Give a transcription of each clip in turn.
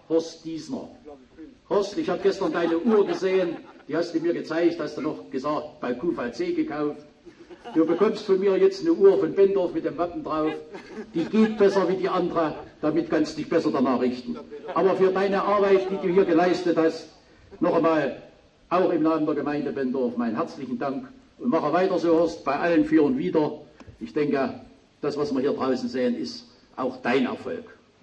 Horst Diesner. Horst, ich habe gestern deine Uhr gesehen, die hast du mir gezeigt, hast du noch gesagt, bei QVC gekauft. Du bekommst von mir jetzt eine Uhr von Bendorf mit dem Wappen drauf. Die geht besser wie die andere, damit kannst du dich besser danach richten. Aber für deine Arbeit, die du hier geleistet hast, noch einmal, auch im Namen der Gemeinde Bendorf, meinen herzlichen Dank. Und mache weiter so, Horst, bei allen für und wieder. Ich denke, das, was wir hier draußen sehen, ist auch dein Erfolg.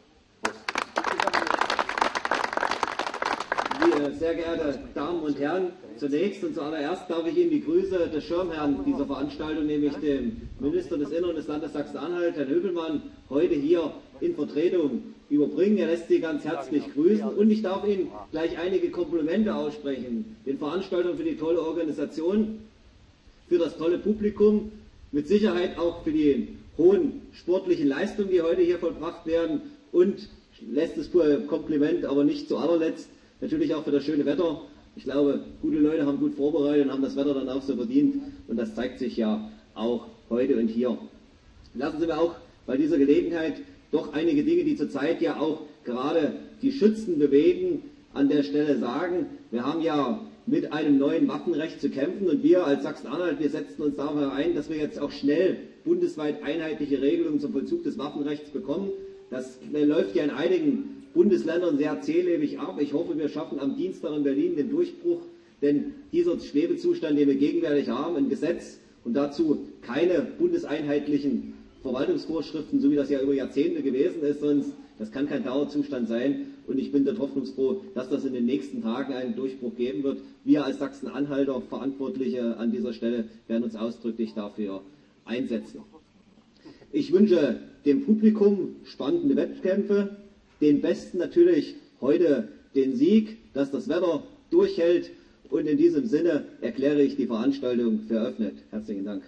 Sehr geehrte Damen und Herren, zunächst und zuallererst darf ich Ihnen die Grüße des Schirmherrn dieser Veranstaltung, nämlich dem Minister des Innern des Landes Sachsen-Anhalt, Herrn Höbelmann, heute hier in Vertretung überbringen. Er lässt Sie ganz herzlich grüßen und ich darf Ihnen gleich einige Komplimente aussprechen. Den Veranstaltern für die tolle Organisation, für das tolle Publikum, mit Sicherheit auch für die hohen sportlichen Leistungen, die heute hier vollbracht werden und lässt das Kompliment aber nicht zu allerletzt, natürlich auch für das schöne Wetter. Ich glaube, gute Leute haben gut vorbereitet und haben das Wetter dann auch so verdient. Und das zeigt sich ja auch heute und hier. Lassen Sie mir auch bei dieser Gelegenheit doch einige Dinge, die zurzeit ja auch gerade die Schützen bewegen, an der Stelle sagen. Wir haben ja mit einem neuen Waffenrecht zu kämpfen und wir als Sachsen-Anhalt, wir setzen uns dafür ein, dass wir jetzt auch schnell bundesweit einheitliche Regelungen zum Vollzug des Waffenrechts bekommen. Das läuft ja in einigen Bundesländern sehr zählebig ab. Ich hoffe, wir schaffen am Dienstag in Berlin den Durchbruch, denn dieser Schwebezustand, den wir gegenwärtig haben, ein Gesetz und dazu keine bundeseinheitlichen Verwaltungsvorschriften, so wie das ja über Jahrzehnte gewesen ist, sonst das kann kein Dauerzustand sein. Und ich bin dort hoffnungsfroh, dass das in den nächsten Tagen einen Durchbruch geben wird. Wir als Sachsen-Anhalter Verantwortliche an dieser Stelle werden uns ausdrücklich dafür einsetzen. Ich wünsche dem Publikum spannende Wettkämpfe, den Besten natürlich heute den Sieg, dass das Wetter durchhält und in diesem Sinne erkläre ich die Veranstaltung für eröffnet. Herzlichen Dank.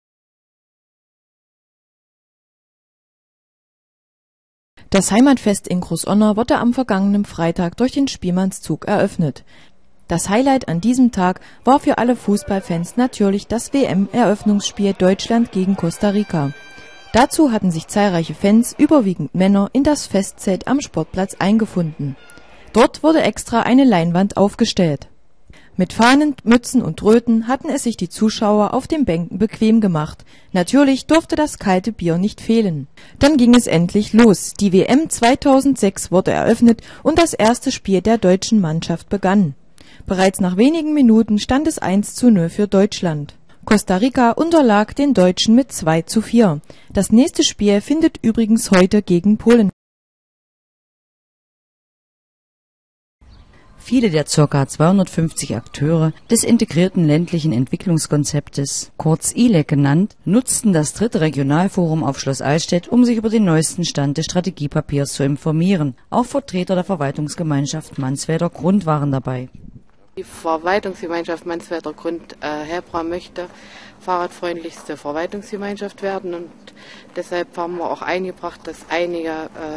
Das Heimatfest in Großonner wurde am vergangenen Freitag durch den Spielmannszug eröffnet. Das Highlight an diesem Tag war für alle Fußballfans natürlich das WM-Eröffnungsspiel Deutschland gegen Costa Rica. Dazu hatten sich zahlreiche Fans, überwiegend Männer, in das Festzelt am Sportplatz eingefunden. Dort wurde extra eine Leinwand aufgestellt. Mit Fahnen, Mützen und Tröten hatten es sich die Zuschauer auf den Bänken bequem gemacht. Natürlich durfte das kalte Bier nicht fehlen. Dann ging es endlich los. Die WM 2006 wurde eröffnet und das erste Spiel der deutschen Mannschaft begann. Bereits nach wenigen Minuten stand es 1:0 für Deutschland. Costa Rica unterlag den Deutschen mit 2:4. Das nächste Spiel findet übrigens heute gegen Polen. Viele der ca. 250 Akteure des integrierten ländlichen Entwicklungskonzeptes, kurz ILEC genannt, nutzten das 3. Regionalforum auf Schloss Allstedt, um sich über den neuesten Stand des Strategiepapiers zu informieren. Auch Vertreter der Verwaltungsgemeinschaft Mansfelder Grund waren dabei. Die Verwaltungsgemeinschaft Mansfelder Grund Helbra möchte fahrradfreundlichste Verwaltungsgemeinschaft werden und deshalb haben wir auch eingebracht, dass einige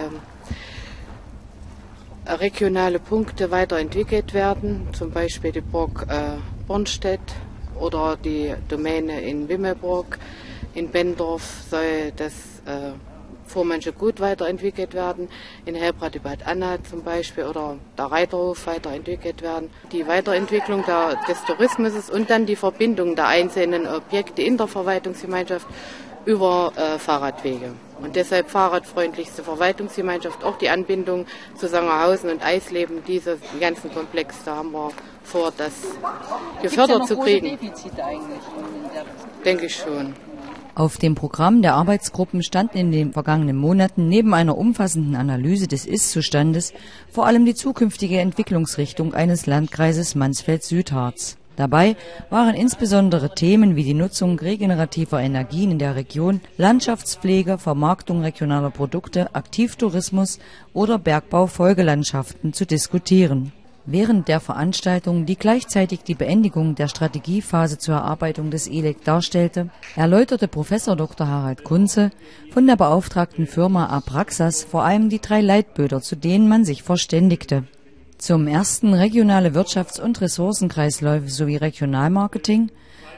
regionale Punkte weiterentwickelt werden, zum Beispiel die Burg Bornstedt oder die Domäne in Wimmelburg. In Bendorf soll das Vormännische Gut weiterentwickelt werden, in Helbra die Bad Anna zum Beispiel oder der Reiterhof weiterentwickelt werden. Die Weiterentwicklung des Tourismus und dann die Verbindung der einzelnen Objekte in der Verwaltungsgemeinschaft über Fahrradwege. Und deshalb fahrradfreundlichste Verwaltungsgemeinschaft, auch die Anbindung zu Sangerhausen und Eisleben, diesen ganzen Komplex, da haben wir vor, das gefördert zu kriegen. Gibt's ja noch große Defizite eigentlich? Denke ich schon. Auf dem Programm der Arbeitsgruppen standen in den vergangenen Monaten neben einer umfassenden Analyse des Ist-Zustandes vor allem die zukünftige Entwicklungsrichtung eines Landkreises Mansfeld-Südharz. Dabei waren insbesondere Themen wie die Nutzung regenerativer Energien in der Region, Landschaftspflege, Vermarktung regionaler Produkte, Aktivtourismus oder Bergbau-Folgelandschaften zu diskutieren. Während der Veranstaltung, die gleichzeitig die Beendigung der Strategiephase zur Erarbeitung des ILEC darstellte, erläuterte Prof. Dr. Harald Kunze von der beauftragten Firma Abraxas vor allem die 3 Leitbilder, zu denen man sich verständigte. Zum ersten regionale Wirtschafts- und Ressourcenkreisläufe sowie Regionalmarketing,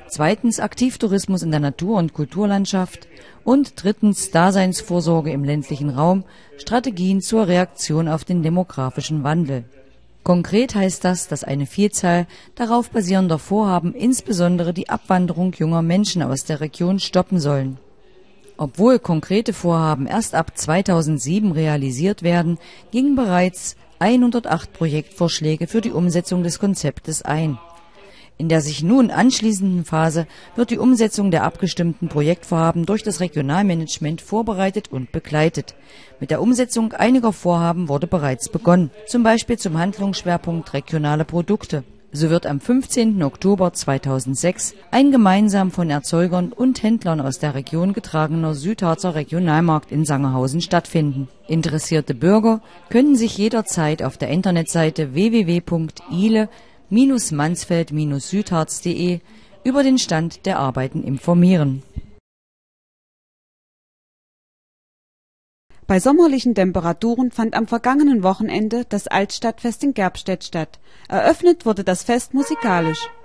Zweitens Aktivtourismus in der Natur- und Kulturlandschaft. Und drittens Daseinsvorsorge im ländlichen Raum, Strategien zur Reaktion auf den demografischen Wandel. Konkret heißt das, dass eine Vielzahl darauf basierender Vorhaben insbesondere die Abwanderung junger Menschen aus der Region stoppen sollen. Obwohl konkrete Vorhaben erst ab 2007 realisiert werden, gingen bereits 108 Projektvorschläge für die Umsetzung des Konzeptes ein. In der sich nun anschließenden Phase wird die Umsetzung der abgestimmten Projektvorhaben durch das Regionalmanagement vorbereitet und begleitet. Mit der Umsetzung einiger Vorhaben wurde bereits begonnen, zum Beispiel zum Handlungsschwerpunkt regionale Produkte. So wird am 15. Oktober 2006 ein gemeinsam von Erzeugern und Händlern aus der Region getragener Südharzer Regionalmarkt in Sangerhausen stattfinden. Interessierte Bürger können sich jederzeit auf der Internetseite www.ile-mansfeld-südharz.de über den Stand der Arbeiten informieren. Bei sommerlichen Temperaturen fand am vergangenen Wochenende das Altstadtfest in Gerbstedt statt. Eröffnet wurde das Fest musikalisch.